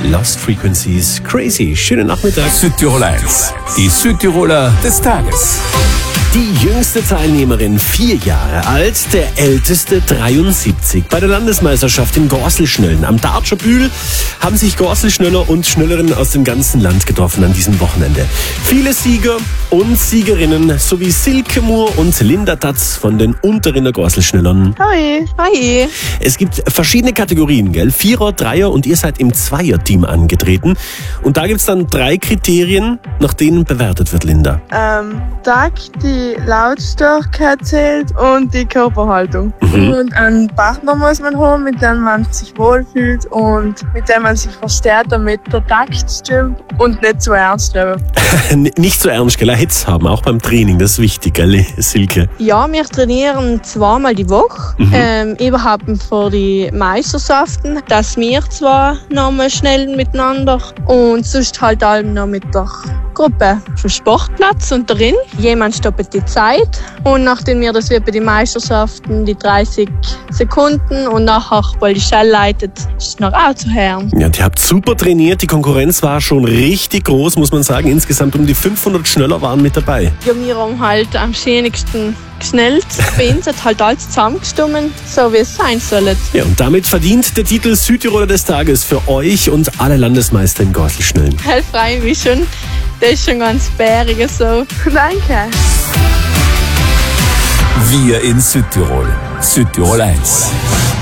Lost Frequencies, Crazy. Schönen Nachmittag. Südtirol 1, die Südtiroler des Tages. Die jüngste Teilnehmerin 4 Jahre alt, der älteste 73. Bei der Landesmeisterschaft in Gorselschnöllen am Dartscher Bühl haben sich Gorselschnöller und Schnöllerinnen aus dem ganzen Land getroffen an diesem Wochenende. Viele Sieger und Siegerinnen sowie Silke Moore und Linda Tatz von den Unterrinner Gorselschnöllern. Hi. Hi. Es gibt verschiedene Kategorien, gell? Vierer, Dreier und ihr seid im Zweier-Team angetreten. Und da gibt's dann 3 Kriterien, nach denen bewertet wird, Linda. Takt, die Lautstärke zählt und die Körperhaltung. Und einen Partner muss man haben, mit dem man sich wohlfühlt und mit dem man sich versteht, damit der Takt stimmt und nicht zu ernst nehmen. Nicht so ernst, gell? Hitz haben, auch beim Training, das ist wichtig, gell, Silke? Ja, wir trainieren 2-mal die Woche, überhaupt für die Meisterschaften, dass wir zwar nochmal schnell miteinander und sonst halt auch noch mit der Gruppe vom Sportplatz und darin. Jemand stoppt die Zeit und nachdem wir das wie bei den Meisterschaften die 30 Sekunden und nachher, weil die Schelle leitet, ist es noch auch zu hören. Ja, ihr habt super trainiert, die Konkurrenz war schon richtig groß, muss man sagen. Insgesamt um die 500 Schnöller waren mit dabei. Ja, wir haben halt am schönsten geschnellt. Bei uns hat halt alles zusammengestimmt, so wie es sein soll. Ja, und damit verdient der Titel Südtiroler des Tages für euch und alle Landesmeister in Gorselschnöllen. Ich freue mich schon. Das ist schon ganz bärig so. Danke. Wir in Südtirol. Südtirol 1.